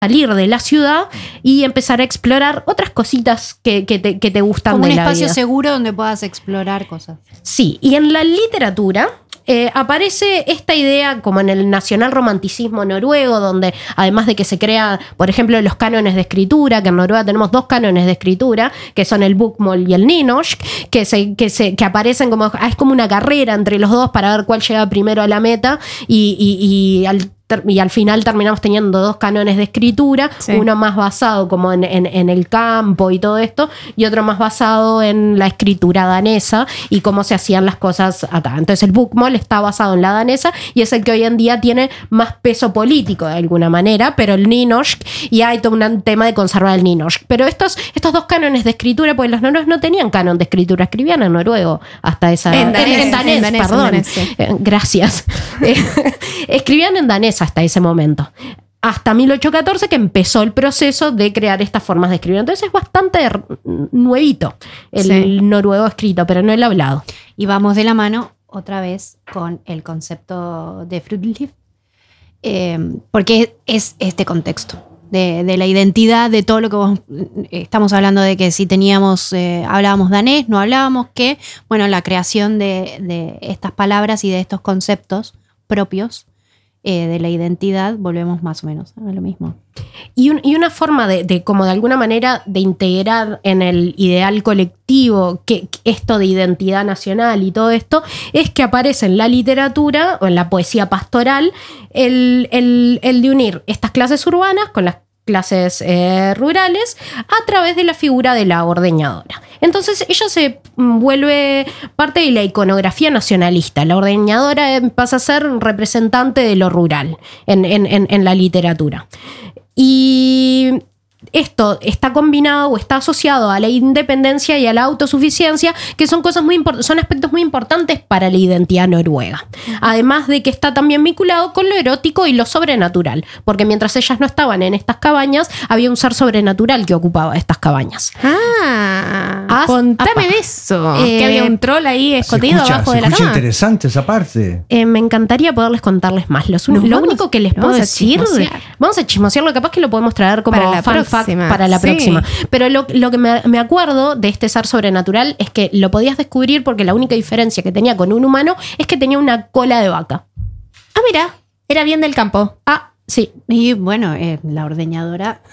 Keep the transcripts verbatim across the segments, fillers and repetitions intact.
salir de la ciudad y empezar a explorar otras cositas que, que, te, que te gustan como de un la espacio vida. seguro donde puedas explorar cosas. Sí, y en la literatura eh, aparece esta idea como en el nacionalromanticismo noruego, donde además de que se crea, por ejemplo, los cánones de escritura, que en Noruega tenemos dos cánones de escritura, que son el bokmål y el nynorsk, que, se, que, se, que aparecen como, es como una carrera entre los dos para ver cuál llega primero a la meta y, y, y al y al final terminamos teniendo dos cánones de escritura, sí. Uno más basado como en, en, en el campo y todo esto, y otro más basado en la escritura danesa y cómo se hacían las cosas acá. Entonces el bokmål está basado en la danesa y es el que hoy en día tiene más peso político de alguna manera, pero el nynorsk, y hay todo un tema de conservar el nynorsk. Pero estos, estos dos cánones de escritura, pues los noruegos no tenían canon de escritura, escribían en noruego hasta esa... En danés, en, en danés, en danés, perdón. en danés, sí. eh, gracias. Escribían en danés hasta ese momento. Hasta mil ochocientos catorce que empezó el proceso de crear estas formas de escribir. Entonces es bastante nuevito el sí. noruego escrito, pero no el hablado. Y vamos de la mano otra vez con el concepto de Frudliv, eh, porque es este contexto de, de la identidad, de todo lo que vos, estamos hablando de que si teníamos, eh, hablábamos danés, no hablábamos, que, bueno, la creación de, de estas palabras y de estos conceptos propios Eh, de la identidad, volvemos más o menos a lo mismo. Y, un, y una forma de, de, como de alguna manera, de integrar en el ideal colectivo que, que esto de identidad nacional y todo esto, es que aparece en la literatura o en la poesía pastoral el, el, el de unir estas clases urbanas con las clases eh, rurales a través de la figura de la ordeñadora. Entonces ella se vuelve parte de la iconografía nacionalista. La ordeñadora pasa a ser representante de lo rural en, en, en, en la literatura. Y esto está combinado o está asociado a la independencia y a la autosuficiencia, que son cosas muy import- son aspectos muy importantes para la identidad noruega. Además de que está también vinculado con lo erótico y lo sobrenatural, porque mientras ellas no estaban en estas cabañas, había un ser sobrenatural que ocupaba estas cabañas. Ah, As- contame apa. de eso. Eh, que había un troll ahí escondido escucha, abajo se de la escucha cama. interesante esa parte. Eh, me encantaría poderles contarles más. Los un- Nos lo vamos- único que les nos puedo vamos a decir, chismosear. vamos a chismosearlo, capaz que lo podemos traer como Para la fan fact próxima, para la sí. próxima. Pero lo, lo que me, me acuerdo de este ser sobrenatural es que lo podías descubrir porque la única diferencia que tenía con un humano es que tenía una cola de vaca. Ah, mira, era bien del campo. Ah, sí. Y bueno, eh, la ordeñadora...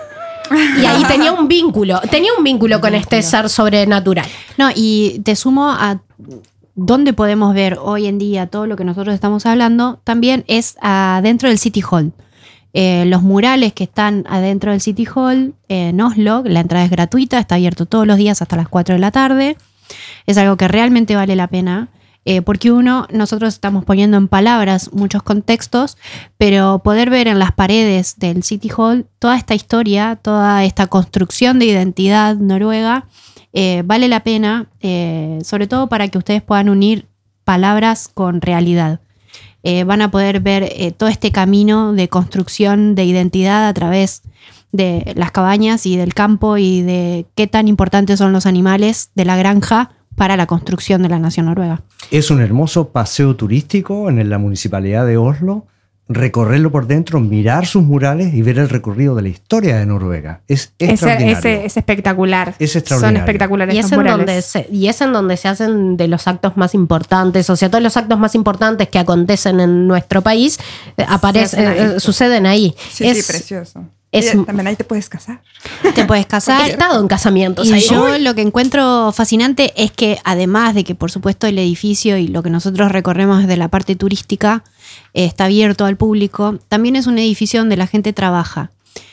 Y ahí tenía un vínculo, tenía un vínculo con este ser sobrenatural. No, y te sumo a dónde podemos ver hoy en día todo lo que nosotros estamos hablando, también es adentro del City Hall. Eh, los murales que están adentro del City Hall eh, en Oslo, la entrada es gratuita, está abierto todos los días hasta las cuatro de la tarde. Es algo que realmente vale la pena. Eh, porque uno, nosotros estamos poniendo en palabras muchos contextos, pero poder ver en las paredes del City Hall toda esta historia, toda esta construcción de identidad noruega, eh, vale la pena, eh, sobre todo para que ustedes puedan unir palabras con realidad. Eh, van a poder ver eh, todo este camino de construcción de identidad a través de las cabañas y del campo y de qué tan importantes son los animales de la granja para la construcción de la nación noruega. Es un hermoso paseo turístico en la municipalidad de Oslo, recorrerlo por dentro, mirar sus murales y ver el recorrido de la historia de Noruega. Es Ese, extraordinario. ese, es espectacular. Es extraordinario. Son espectaculares Y los es, en murales. donde se, y es en donde se hacen de los actos más importantes, o sea, todos los actos más importantes que acontecen en nuestro país eh, aparecen, hacen ahí. eh, suceden ahí. Sí, es, sí, precioso. es- Y también ahí te puedes casar. Te puedes casar. He estado en casamientos Y ahí. yo lo que encuentro fascinante es que además de que por supuesto el edificio y lo que nosotros recorremos desde la parte turística eh, está abierto al público, también es un edificio donde la gente trabaja.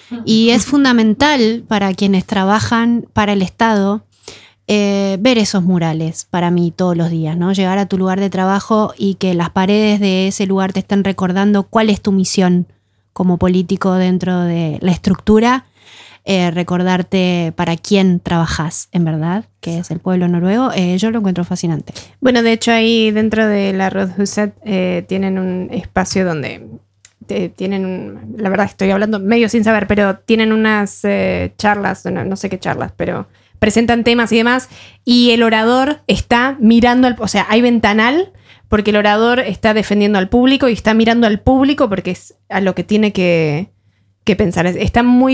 Y es fundamental para quienes trabajan para el Estado eh, ver esos murales para mí todos los días, ¿no? Llegar a tu lugar de trabajo y que las paredes de ese lugar te estén recordando cuál es tu misión como político dentro de la estructura. Eh, recordarte para quién trabajas, en verdad, que es el pueblo noruego, eh, yo lo encuentro fascinante. Bueno, de hecho ahí dentro de la Rådhuset eh, tienen un espacio donde te- tienen, un- la verdad estoy hablando medio sin saber, pero tienen unas eh, charlas, no, no sé qué charlas, pero presentan temas y demás, y el orador está mirando, al, o sea, hay ventanal, porque el orador está defendiendo al público y está mirando al público porque es a lo que tiene que... qué pensar. Está muy